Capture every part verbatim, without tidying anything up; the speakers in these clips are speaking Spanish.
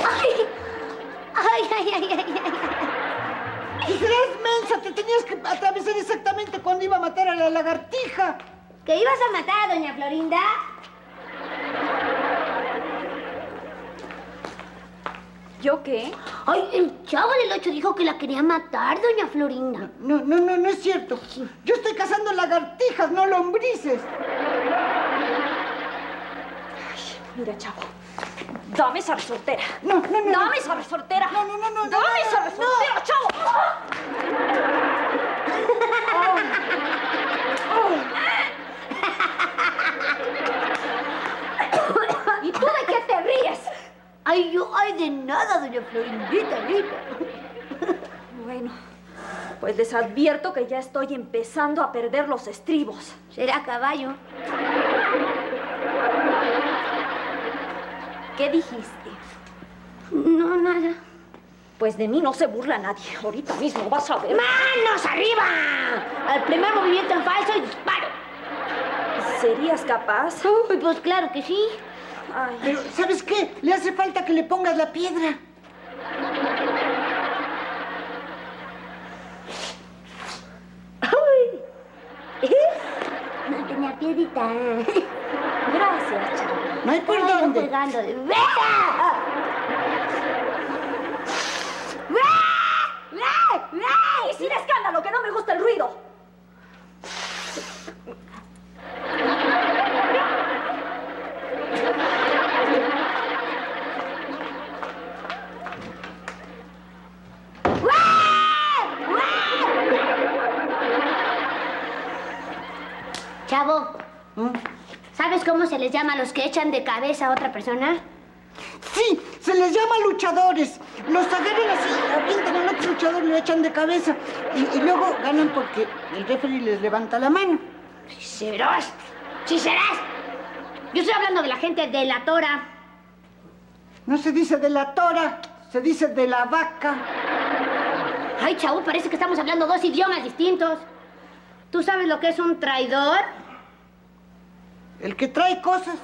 ¡Ay! ¡Ay, ay, ay, ay, ay! ¡Y serás mensa! Te tenías que atravesar exactamente cuando iba a matar a la lagartija. ¿Que ibas a matar a doña Florinda? ¿Yo qué? Ay, el chavo del ocho dijo que la quería matar, doña Florinda. No, no, no, no es cierto. Yo estoy cazando lagartijas, no lombrices. Ay, mira, chavo. Dame esa resortera. No, no, no. Dame esa resortera. No, no, no, no. Dame no, esa no, resortera, no. chavo. ¿Y tú de qué te ríes? Ay, yo, ay, de nada, doña Florindita, Rita. Bueno, pues les advierto que ya estoy empezando a perder los estribos. Será caballo. ¿Qué dijiste? No, nada. Pues de mí no se burla nadie. Ahorita mismo vas a ver. ¡Manos arriba! Al primer movimiento en falso y disparo. ¿Serías capaz? Uy, pues claro que sí. Ay. Pero, ¿sabes qué? Le hace falta que le pongas la piedra. Uy. No tenía piedrita. Gracias, chavo. No hay por Ay, yo dónde. jugando de... ¡Venga! ¡Ve! ¡Ve! ¡Ve! ¡Y sin escándalo, que no me gusta el ruido! Chavo, ¿sabes cómo se les llama a los que echan de cabeza a otra persona? Sí, se les llama luchadores. Los agarran así, avientan al otro luchador y lo echan de cabeza. Y, y luego ganan porque el referee les levanta la mano. ¡Sí serás! ¡Sí serás! Yo estoy hablando de la gente de la tora. No se dice de la tora, se dice de la vaca. Ay, chavo, parece que estamos hablando dos idiomas distintos. ¿Tú sabes lo que es un traidor? El que trae cosas.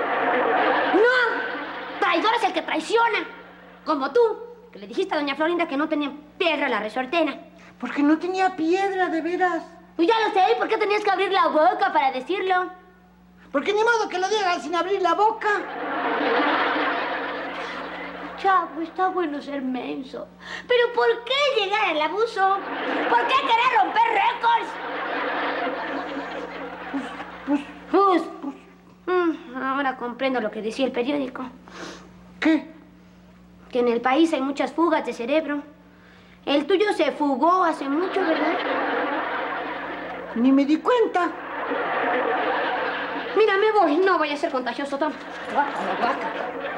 ¡No! Traidor es el que traiciona. Como tú, que le dijiste a doña Florinda que no tenía piedra en la resortera. Porque no tenía piedra, de veras. Pues ya lo sé, ¿por qué tenías que abrir la boca para decirlo? Porque ni modo que lo digan sin abrir la boca. Chavo, está bueno ser menso. ¿Pero por qué llegar al abuso? ¿Por qué querer romper récords? Pues, Pues, pues, mm, ahora comprendo lo que decía el periódico. ¿qué? Que en el país hay muchas fugas de cerebro. El tuyo se fugó hace mucho, ¿verdad? Ni me di cuenta. Mira, me voy. No vaya a ser contagioso, Tom. Guácala, guácala.